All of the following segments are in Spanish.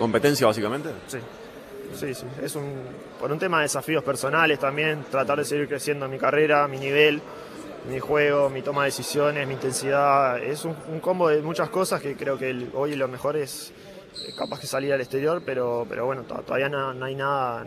competencia básicamente? Sí. Es por un tema de desafíos personales también, tratar de seguir creciendo en mi carrera, mi nivel, mi juego, mi toma de decisiones, mi intensidad. Es un combo de muchas cosas que creo que hoy lo mejor es capaz que salir al exterior, pero bueno, todavía no hay nada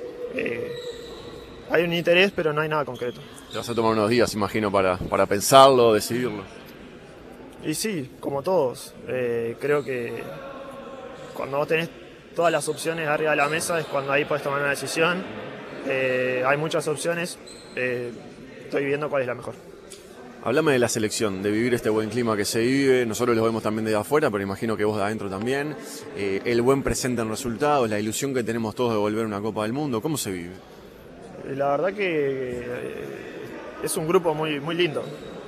hay un interés, pero no hay nada concreto. Te vas a tomar unos días, imagino, para pensarlo, decidirlo. Y sí, como todos, creo que cuando vos tenés todas las opciones arriba de la mesa es cuando ahí podés tomar una decisión. Hay muchas opciones, estoy viendo cuál es la mejor. Háblame de la selección, de vivir este buen clima que se vive. Nosotros lo vemos también desde afuera, pero imagino que vos de adentro también. El buen presente en resultados, la ilusión que tenemos todos de volver a una Copa del Mundo. ¿Cómo se vive? La verdad que es un grupo muy, muy lindo.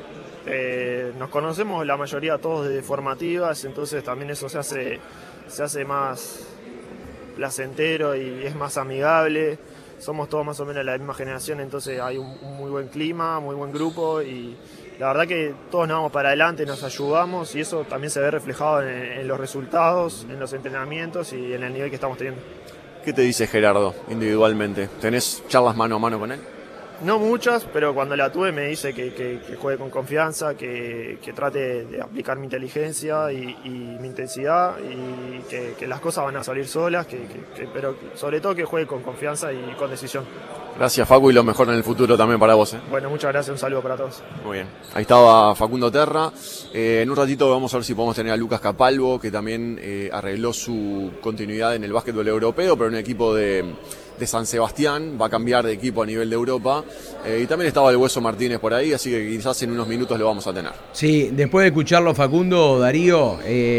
Nos conocemos la mayoría todos desde formativas, entonces también eso se hace más placentero y es más amigable. Somos todos más o menos de la misma generación, entonces hay un muy buen clima, muy buen grupo y la verdad que todos nos vamos para adelante, nos ayudamos y eso también se ve reflejado en los resultados, en los entrenamientos y en el nivel que estamos teniendo. ¿Qué te dice Gerardo individualmente? ¿Tenés charlas mano a mano con él? No muchas, pero cuando la tuve me dice que juegue con confianza, que trate de aplicar mi inteligencia y mi intensidad y que las cosas van a salir solas, pero sobre todo que juegue con confianza y con decisión. Gracias, Facu, y lo mejor en el futuro también para vos. Bueno, muchas gracias, un saludo para todos. Muy bien, ahí estaba Facundo Terra. En un ratito vamos a ver si podemos tener a Lucas Capalvo, que también arregló su continuidad en el básquetbol europeo, pero en un equipo de San Sebastián, va a cambiar de equipo a nivel de Europa, y también estaba el Hueso Martínez por ahí, así que quizás en unos minutos lo vamos a tener. Sí, después de escucharlo Facundo, Darío,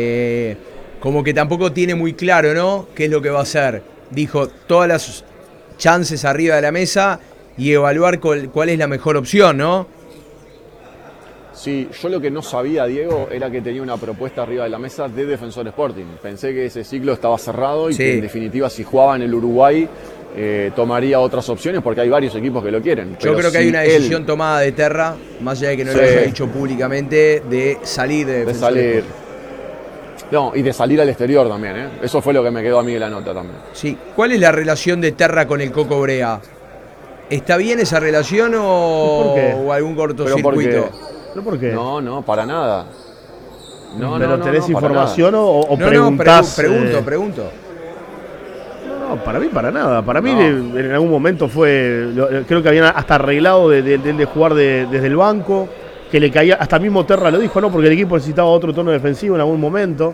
como que tampoco tiene muy claro, ¿no?, qué es lo que va a hacer. Dijo todas las chances arriba de la mesa y evaluar cuál es la mejor opción, ¿no? Sí, yo lo que no sabía, Diego, era que tenía una propuesta arriba de la mesa de Defensor Sporting. Pensé que ese ciclo estaba cerrado y que en definitiva si jugaba en el Uruguay tomaría otras opciones porque hay varios equipos que lo quieren. Yo creo que hay una decisión tomada de Terra, más allá de que no lo haya dicho públicamente, de salir de Defensor Sporting. No, y de salir al exterior también, ¿eh? Eso fue lo que me quedó a mí de la nota también. Sí. ¿Cuál es la relación de Terra con el Coco Brea? ¿Está bien esa relación o algún cortocircuito? ¿Pero por qué? No, para nada. ¿Pero tenés información o preguntás? Pregunto. No, para mí para nada. Para mí en algún momento creo que habían hasta arreglado de jugar desde el banco, que le caía, hasta mismo Terra lo dijo, ¿no? Porque el equipo necesitaba otro tono defensivo en algún momento.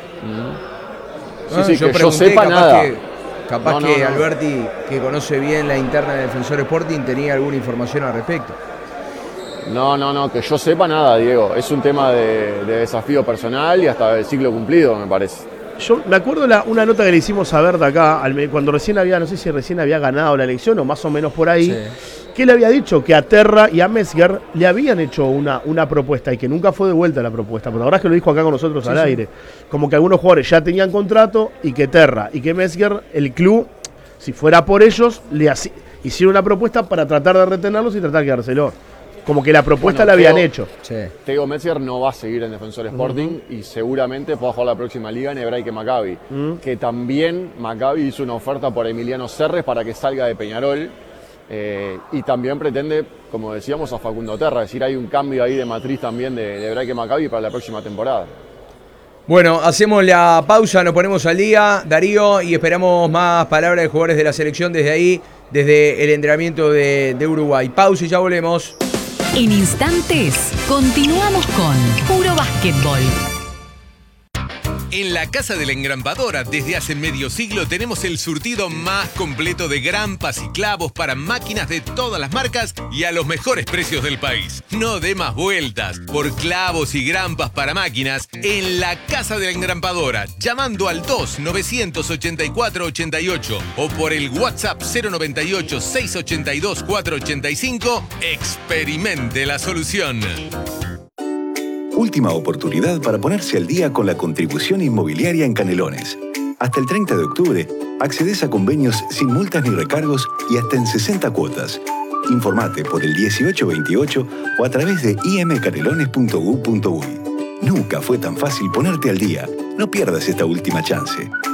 Sí, que yo sepa nada. Capaz que Alberti, que conoce bien la interna de Defensor Sporting, tenía alguna información al respecto. No, que yo sepa nada, Diego. Es un tema de desafío personal y hasta el ciclo cumplido, me parece. Yo me acuerdo una nota que le hicimos a Berta acá, cuando no sé si recién había ganado la elección o más o menos por ahí, que él había dicho que a Terra y a Mezger le habían hecho una propuesta y que nunca fue devuelta la propuesta. Pero ahora es que lo dijo acá con nosotros al aire. Como que algunos jugadores ya tenían contrato y que Terra y que Mezger, el club, si fuera por ellos, hicieron una propuesta para tratar de retenerlos y tratar de quedárselo. Como que la propuesta la habían hecho. Tego Mezger no va a seguir en Defensor Sporting y seguramente pueda jugar la próxima liga en Hebraica Maccabi. Que también Maccabi hizo una oferta por Emiliano Serres para que salga de Peñarol. Y también pretende, como decíamos, a Facundo Terra. Es decir, hay un cambio ahí de matriz también de Hebraica Maccabi para la próxima temporada. Bueno, hacemos la pausa, nos ponemos al día, Darío, y esperamos más palabras de jugadores de la selección desde ahí, desde el entrenamiento de Uruguay. Pausa y ya volvemos. En instantes, continuamos con Puro Básquetbol. En la Casa de la Engrampadora, desde hace medio siglo, tenemos el surtido más completo de grampas y clavos para máquinas de todas las marcas y a los mejores precios del país. No dé más vueltas. Por clavos y grampas para máquinas, en la Casa de la Engrampadora, llamando al 2-984-88 o por el WhatsApp 098-682-485, experimente la solución. Última oportunidad para ponerse al día con la contribución inmobiliaria en Canelones. Hasta el 30 de octubre, accedes a convenios sin multas ni recargos y hasta en 60 cuotas. Informate por el 1828 o a través de imcanelones.gov.uy. Nunca fue tan fácil ponerte al día. No pierdas esta última chance.